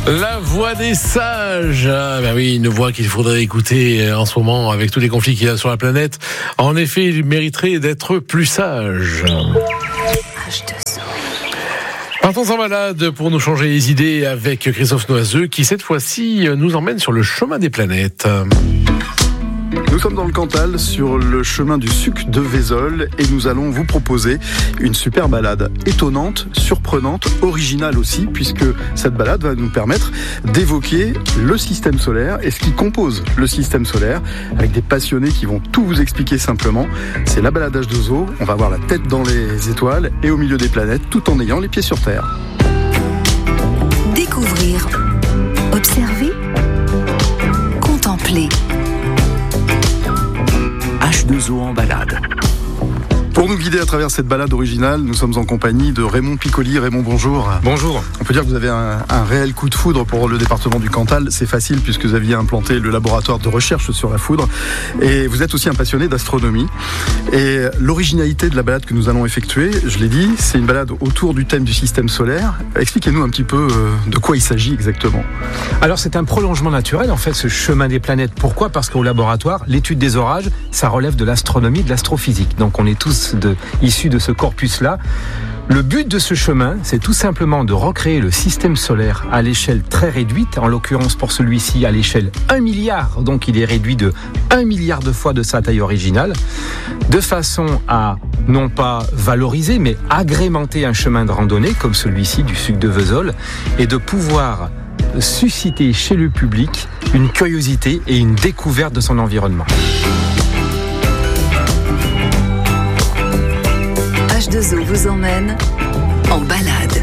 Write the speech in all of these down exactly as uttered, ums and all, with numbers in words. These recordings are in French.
La voix des sages. Ah, ben oui, une voix qu'il faudrait écouter en ce moment avec tous les conflits qu'il y a sur la planète. En effet, il mériterait d'être plus sage. Partons en balade pour nous changer les idées avec Christophe Noiseux qui cette fois-ci nous emmène sur le chemin des planètes. Nous sommes dans le Cantal, sur le chemin du Suc de Vézol, et nous allons vous proposer une super balade étonnante, surprenante, originale aussi, puisque cette balade va nous permettre d'évoquer le système solaire et ce qui compose le système solaire, avec des passionnés qui vont tout vous expliquer simplement. C'est la balade H deux O, on va avoir la tête dans les étoiles et au milieu des planètes, tout en ayant les pieds sur Terre. Découvrir, observer, contempler. H deux O en balade. Pour nous guider à travers cette balade originale, nous sommes en compagnie de Raymond Piccoli. Raymond, bonjour. Bonjour. On peut dire que vous avez un, un réel coup de foudre pour le département du Cantal. C'est facile puisque vous aviez implanté le laboratoire de recherche sur la foudre. Et vous êtes aussi un passionné d'astronomie. Et l'originalité de la balade que nous allons effectuer, je l'ai dit, c'est une balade autour du thème du système solaire. Expliquez-nous un petit peu de quoi il s'agit exactement. Alors c'est un prolongement naturel en fait, ce chemin des planètes. Pourquoi ? Parce qu'au laboratoire, l'étude des orages, ça relève de l'astronomie, de l'astrophysique. Donc on est tous De, issus de ce corpus-là. Le but de ce chemin, c'est tout simplement de recréer le système solaire à l'échelle très réduite, en l'occurrence pour celui-ci à l'échelle un milliard, donc il est réduit de un milliard de fois de sa taille originale, de façon à non pas valoriser, mais agrémenter un chemin de randonnée comme celui-ci du Suc de Vézol, et de pouvoir susciter chez le public une curiosité et une découverte de son environnement. H deux O vous emmène en balade.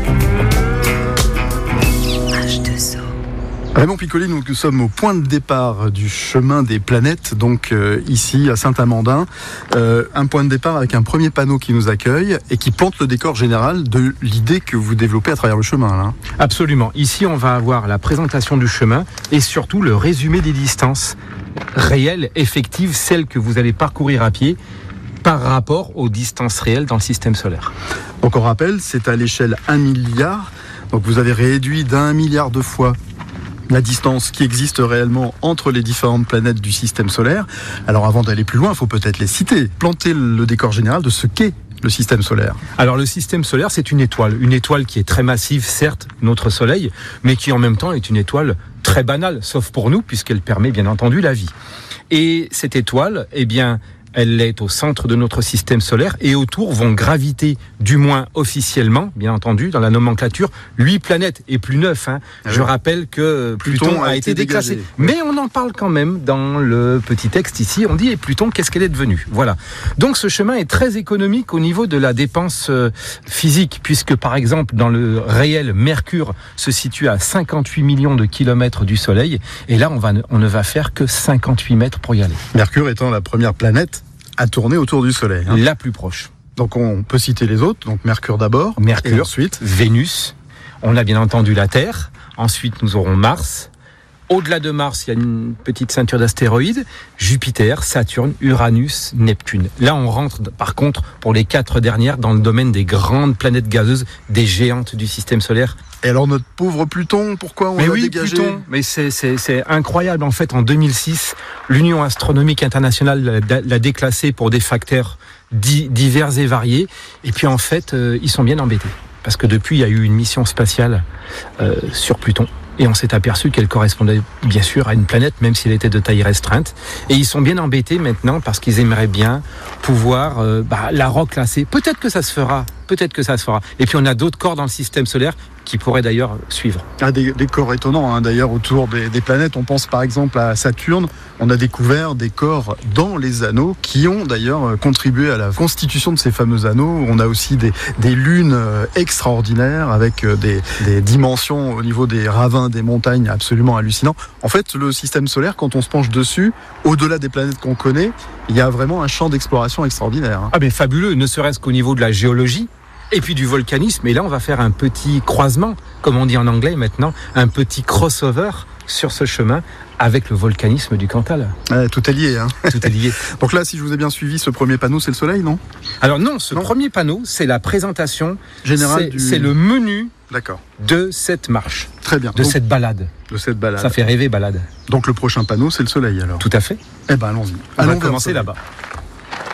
H deux O. Raymond Piccoli, nous, nous sommes au point de départ du chemin des planètes, donc euh, ici à Saint-Amandin. Euh, un point de départ avec un premier panneau qui nous accueille et qui plante le décor général de l'idée que vous développez à travers le chemin. Là. Absolument. Ici, on va avoir la présentation du chemin et surtout le résumé des distances réelles, effectives, celles que vous allez parcourir à pied, par rapport aux distances réelles dans le système solaire. Donc on rappelle, c'est à l'échelle un milliard. Donc vous avez réduit d'un milliard de fois la distance qui existe réellement entre les différentes planètes du système solaire. Alors avant d'aller plus loin, il faut peut-être les citer. Planter le décor général de ce qu'est le système solaire. Alors le système solaire, c'est une étoile. Une étoile qui est très massive, certes, notre Soleil, mais qui en même temps est une étoile très banale, sauf pour nous, puisqu'elle permet bien entendu la vie. Et cette étoile, eh bien, elle est au centre de notre système solaire et autour vont graviter, du moins officiellement, bien entendu, dans la nomenclature, huit planètes et plus neuf. Hein. Ah oui. Je rappelle que Pluton, Pluton a, a été déclassé. Dégagé. Mais on en parle quand même dans le petit texte ici. On dit, et Pluton, qu'est-ce qu'elle est devenue ? Voilà. Donc ce chemin est très économique au niveau de la dépense physique, puisque par exemple, dans le réel, Mercure se situe à cinquante-huit millions de kilomètres du Soleil. Et là, on, va, on ne va faire que cinquante-huit mètres pour y aller. Mercure étant la première planète à tourner autour du Soleil. Hein. La plus proche. Donc on peut citer les autres, donc Mercure d'abord, Mercure, et ensuite Vénus, on a bien entendu la Terre, ensuite nous aurons Mars, au-delà de Mars il y a une petite ceinture d'astéroïdes, Jupiter, Saturne, Uranus, Neptune. Là on rentre par contre pour les quatre dernières dans le domaine des grandes planètes gazeuses, des géantes du système solaire. Et alors notre pauvre Pluton, pourquoi on mais l'a oui, dégagé ? Pluton, mais c'est, c'est, c'est incroyable. En fait, en deux mille six, l'Union astronomique internationale l'a, l'a déclassé pour des facteurs di, divers et variés. Et puis en fait, euh, ils sont bien embêtés. Parce que depuis, il y a eu une mission spatiale euh, sur Pluton. Et on s'est aperçu qu'elle correspondait bien sûr à une planète, même si elle était de taille restreinte. Et ils sont bien embêtés maintenant parce qu'ils aimeraient bien pouvoir euh, bah, la reclasser. Peut-être que ça se fera, peut-être que ça se fera. Et puis on a d'autres corps dans le système solaire qui pourraient d'ailleurs suivre. Ah, des, des corps étonnants hein, d'ailleurs autour des, des planètes. On pense par exemple à Saturne. On a découvert des corps dans les anneaux qui ont d'ailleurs contribué à la constitution de ces fameux anneaux. On a aussi des, des lunes extraordinaires avec des, des dimensions au niveau des ravins des montagnes absolument hallucinants. En fait, le système solaire, quand on se penche dessus, au-delà des planètes qu'on connaît, il y a vraiment un champ d'exploration extraordinaire. Hein. Ah mais fabuleux, ne serait-ce qu'au niveau de la géologie. Et puis du volcanisme, et là on va faire un petit croisement, comme on dit en anglais maintenant, un petit crossover sur ce chemin avec le volcanisme du Cantal. Ouais, tout est lié. Hein. Tout est lié. Donc là, si je vous ai bien suivi, ce premier panneau, c'est le Soleil, non ? Alors non, ce non. premier panneau, c'est la présentation générale c'est, du... c'est le menu D'accord. de cette marche. Très bien. de Donc, cette balade. de cette balade. Ça fait rêver, balade. Donc le prochain panneau, c'est le soleil alors. Tout à fait. Eh ben allons-y. On Allons va vers le commencer soleil. là-bas.